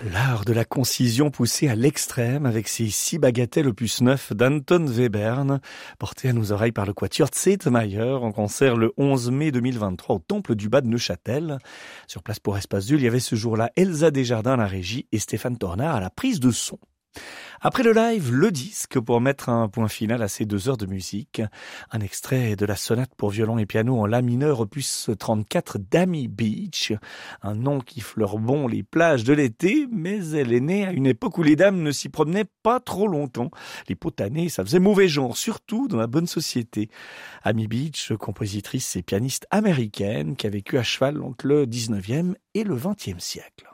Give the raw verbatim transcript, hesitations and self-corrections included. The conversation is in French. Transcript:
L'art de la concision poussée à l'extrême avec ces six bagatelles opus neuf d'Anton Webern, porté à nos oreilles par le quatuor Zetmeyer en concert le onze mai deux mille vingt-trois au Temple du Bas de Neuchâtel. Sur place pour Espace Dul, il y avait ce jour-là Elsa Desjardins à la régie et Stéphane Tornard à la prise de son. Après le live, le disque pour mettre un point final à ces deux heures de musique. Un extrait de la sonate pour violon et piano en la mineur opus trente-quatre d'Amy Beach. Un nom qui fleure bon les plages de l'été, mais elle est née à une époque où les dames ne s'y promenaient pas trop longtemps. Les potanés, ça faisait mauvais genre, surtout dans la bonne société. Amy Beach, compositrice et pianiste américaine qui a vécu à cheval entre le dix-neuvième et le vingtième siècle.